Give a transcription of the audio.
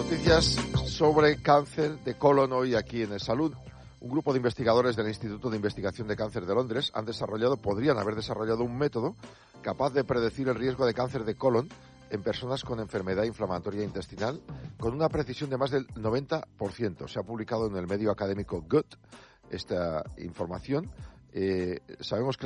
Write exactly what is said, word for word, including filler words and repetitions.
noticias sobre cáncer de colon hoy aquí en el Salud. Un grupo de investigadores del Instituto de Investigación de Cáncer de Londres han desarrollado, podrían haber desarrollado un método capaz de predecir el riesgo de cáncer de colon en personas con enfermedad inflamatoria intestinal con una precisión de más del noventa por ciento. Se ha publicado en el medio académico Gut esta información. Eh, sabemos que